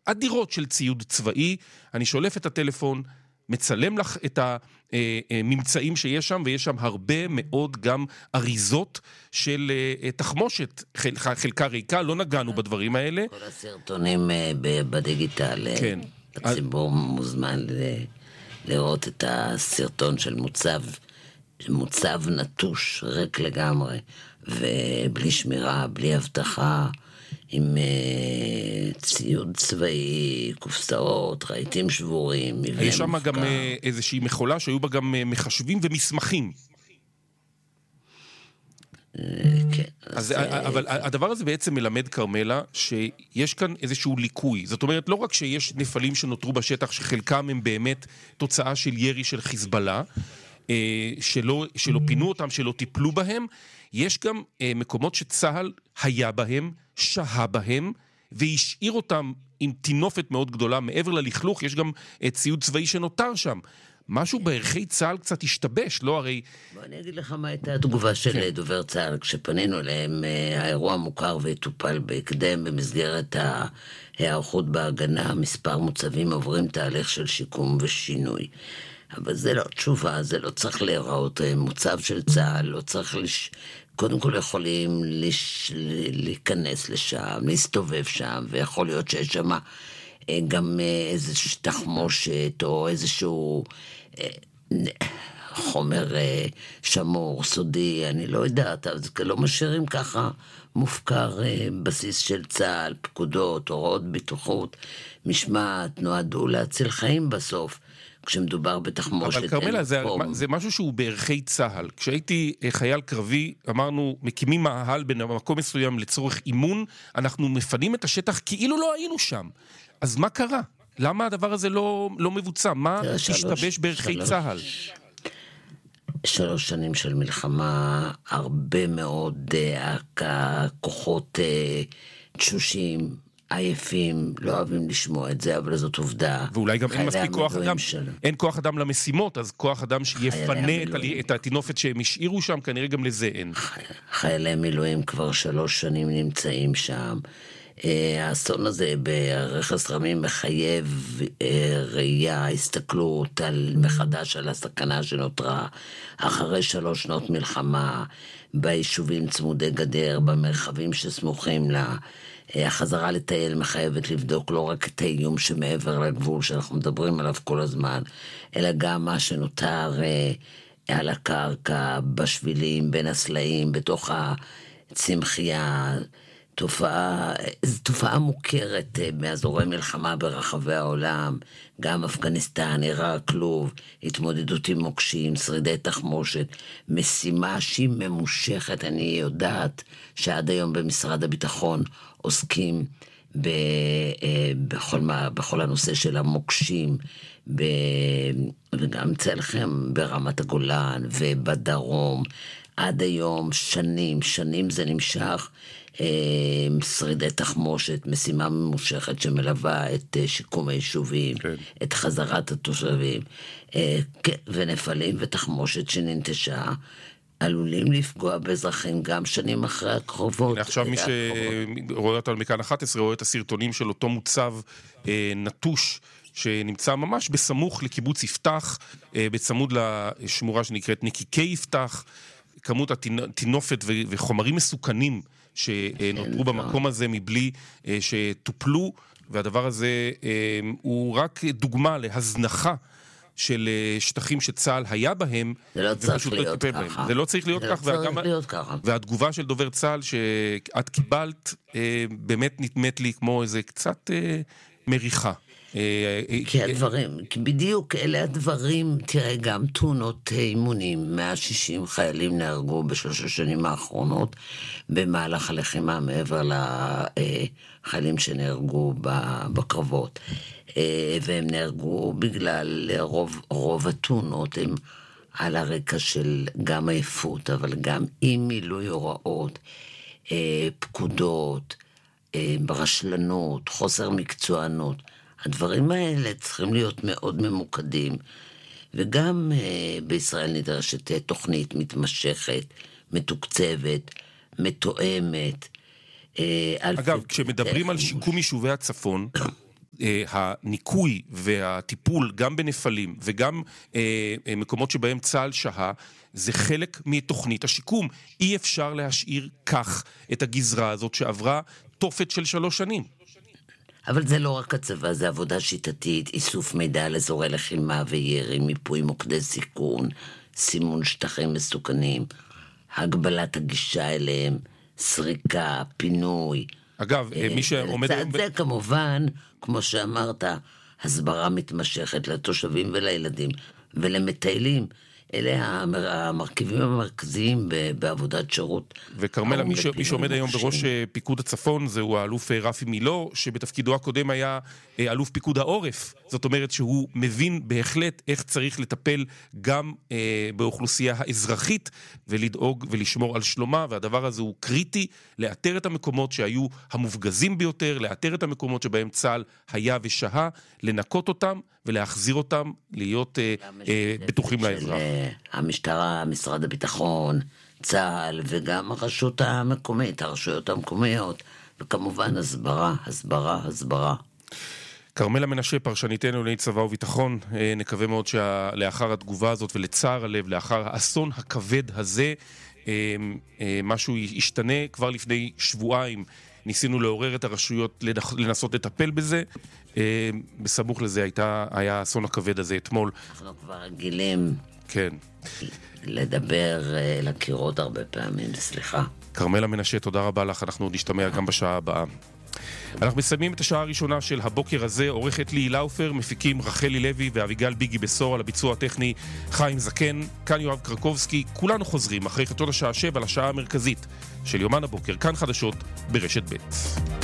אדירות של ציוד צבאי, אני שולף את הטלפון, מצלם לך את הממצאים שיש שם, ויש שם הרבה מאוד גם אריזות של תחמושת, חלקה ריקה, לא נגענו בדברים האלה. כל הסרטונים בדיגיטל, כן. הציבור מוזמן לראות את הסרטון של מוצב נטוש, ריק לגמרי, ובלי שמירה, בלי הבטחה, עם ציוד צבאי, קופסאות, רהיטים שבורים, מבנה מופקר. יש שם גם איזושהי מכולה שהיו בה גם מחשבים ומסמכים. כן. אבל הדבר הזה בעצם מלמד קרמלה שיש כאן איזשהו ליקוי. זאת אומרת, לא רק שיש נפלים שנותרו בשטח, שחלקם הם באמת תוצאה של ירי של חיזבאללה, שלא פינו אותם, שלא טיפלו בהם, יש גם מקומות שצהל היה בהם, שהה בהם, והשאיר אותם עם תינופת מאוד גדולה. מעבר ללכלוך, יש גם ציוד צבאי שנותר שם. משהו בערכי צהל קצת השתבש, לא הרי... בוא אני אגיד לך מה הייתה התגובה של דובר צהל, כשפנינו אליהם, האירוע מוכר וטופל בהקדם במסגרת ההיערכות בהגנה, מספר מוצבים עוברים תהליך של שיקום ושינוי. אבל זה לא תשובה, זה לא צריך להיראות מוצב של צהל, לא צריך קודם כל יכולים להיכנס לשם, להסתובב שם, ויכול להיות שיש שם גם איזושהי תחמושת או איזשהו חומר שמור, סודי, אני לא יודעת, אז לא משאירים ככה מופקר בסיס של צהל, פקודות, הוראות בטיחות, משמעת, נועדו להציל חיים בסוף. כשמדובר בתחמושת. אבל קרמלה, זה משהו שהוא בערכי צהל. כשהייתי חייל קרבי, אמרנו, מקימים מאהל במקום מסוים לצורך אימון, אנחנו מפנים את השטח כאילו לא היינו שם. אז מה קרה? למה הדבר הזה לא מבוצע? מה השתבש בערכי צהל? 3 שנים של מלחמה, הרבה מאוד כוחות תשושים, עייפים, לא אוהבים לשמוע את זה, אבל זאת עובדה. ואולי גם אין מספיק כוח אדם, אין כוח אדם למשימות, אז כוח אדם שיפנה את התינופת שהם השאירו שם, כנראה גם לזה אין. חיילי מילואים כבר 3 שנים נמצאים שם. האסון הזה ברכס רמים מחייב ראייה, הסתכלות מחדש על הסכנה שנותרה אחרי 3 שנות מלחמה, ביישובים צמודי גדר, במרחבים שסמוכים לה. החזרה לטייל מחייבת לבדוק לא רק את האיום שמעבר לגבול שאנחנו מדברים עליו כל הזמן, אלא גם מה שנותר על הקרקע, בשבילים, בין הסלעים, בתוך הצמחייה. זו תופעה מוכרת מאזורי מלחמה ברחבי העולם, גם אפגניסטן, עיראק, לוב, התמודדות עם מוקשים, שרידי תחמושת, משימה שהיא ממושכת. אני יודעת שעד היום במשרד הביטחון עוסקים בכל הנושא של המוקשים, וגם אצלכם ברמת הגולן ובדרום, עד היום שנים זה נמשך, שרידי תחמושת, משימה ממושכת שמלווה את שיקום היישובים, כן. את חזרת התושבים, ונפלים ותחמושת שננטשה, עלולים לפגוע באזרחים גם שנים אחרי הקרובות. עכשיו מי שרואה אותנו מכאן 11, רואה את הסרטונים של אותו מוצב נטוש, שנמצא ממש בסמוך לקיבוץ יפתח, בצמוד לשמורה שנקראת נקיקי יפתח, כמות התינופת וחומרים מסוכנים שנותרו במקום הזה מבלי שטופלו, והדבר הזה הוא רק דוגמה להזנחה של שטחים שצהל היה בהם, זה לא צריך להיות ככה. זה לא צריך להיות ככה. והתגובה של דובר צהל שאת קיבלת, באמת נתמת לי כמו איזה קצת מריחה. כי הדברים, בדיוק אלה הדברים, תראה, גם תאונות אימונים, 160 חיילים נהרגו ב3 שנים האחרונות, במהלך הלחימה מעבר לחיילים שנהרגו בקרבות, והם נהרגו בגלל רוב התאונות הם על הרקע של גם עייפות, אבל גם אי מילוי הוראות, פקודות, ברשלנות, חוסר מקצוענות. הדברים האלה צריכים להיות מאוד ממוקדים, וגם בישראל נדרשת תוכנית מתמשכת, מתוקצבת, מתואמת. אגב, כשמדברים על שיקום יישובי הצפון, הניקוי והטיפול גם בנפלים וגם מקומות שבהם צה"ל שהה, זה חלק מתוכנית השיקום. אי אפשר להשאיר כך את הגזרה הזאת שעברה תופת של 3 שנים. אבל זה לא רק הצבא, זה עבודה שיטתית, איסוף מידע על אזורי לחימה וירי, מיפוי מוקדי סיכון, סימון שטחים מסוכנים, הגבלת הגישה אליהם, סריקה, פינוי. אגב, מי שעומד... לצד זה כמובן, כמו שאמרת, הסברה מתמשכת לתושבים ולילדים ולמטיילים. אלה המרכיבים המרכזיים בעבודת שירות. וקרמלה, מי שעומד היום בראש פיקוד הצפון, זהו האלוף רפי מילו, שבתפקידו הקודם היה אלוף פיקוד העורף. זאת אומרת שהוא מבין בהחלט איך צריך לטפל גם באוכלוסייה האזרחית, ולדאוג ולשמור על שלומה, והדבר הזה הוא קריטי, לאתר את המקומות שהיו המופגזים ביותר, לאתר את המקומות שבהם צה"ל היה ושהה, לנקות אותם ולהחזיר אותם להיות בטוחים לאזרח. המשטרה, משרד הביטחון, צה"ל וגם הרשות המקומית, הרשויות המקומיות, וכמובן הסברה. קרמלה מנשה, פרשניתנו לענייני צבא וביטחון, נקווה מאוד שלאחר התגובה הזאת ולצער הלב, לאחר האסון הכבד הזה, משהו ישתנה. כבר לפני שבועיים ניסינו לעורר את הרשויות לנסות לטפל בזה. בסמוך לזה היה האסון הכבד הזה אתמול. אנחנו כבר רגילים כן. לדבר לקירות הרבה פעמים, סליחה. קרמלה מנשה, תודה רבה לך, אנחנו עוד נשתמע גם בשעה הבאה. אנחנו מסיימים את השעה הראשונה של הבוקר הזה. עורכת לי לאופר, מפיקים רחלי לוי ואביגל ביגי בסור, על הביצוע הטכני חיים זקן, כאן יואב קרקובסקי. כולנו חוזרים אחרי חצות השעה 7 לשעה המרכזית של יומן הבוקר, כאן חדשות ברשת ב'.